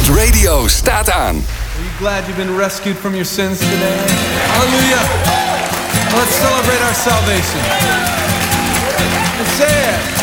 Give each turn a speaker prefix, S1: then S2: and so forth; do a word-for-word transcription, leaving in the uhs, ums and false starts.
S1: Zandvoort Radio staat aan.
S2: Are you glad you've been rescued from your sins today? Hallelujah. Let's celebrate our salvation. Let's say it.